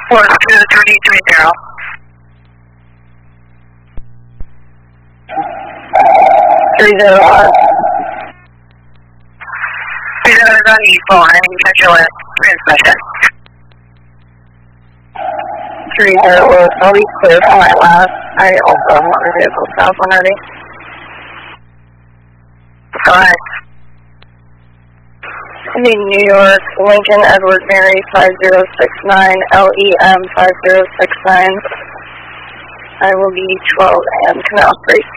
4230. 30. 30 is on E4, I didn't catch your last transmission. 30, I'll be clear for my last. I also have another vehicle south already. Go ahead. New York, Lincoln Edward Mary 5069, LEM 5069. I will be 12 and Canal Street.